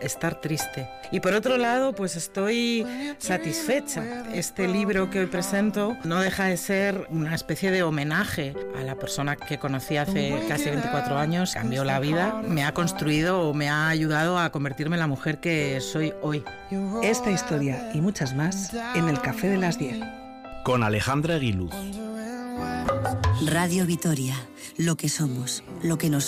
estar triste. Y por otro lado, pues estoy satisfecha. Este libro que hoy presento no deja de ser una especie de homenaje a la persona que conocí hace casi 24 años, cambió la vida, me ha construido o me ha ayudado a convertirme en la mujer que soy hoy. Esta historia y muchas más en el Café de las 10. Con Alejandra Aguiluz. Radio Vitoria, lo que somos, lo que nos